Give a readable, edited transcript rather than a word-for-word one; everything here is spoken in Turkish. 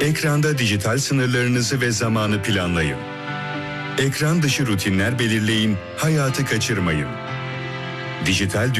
Ekranda dijital sınırlarınızı ve zamanı planlayın. Ekran dışı rutinler belirleyin, hayatı kaçırmayın. Dijital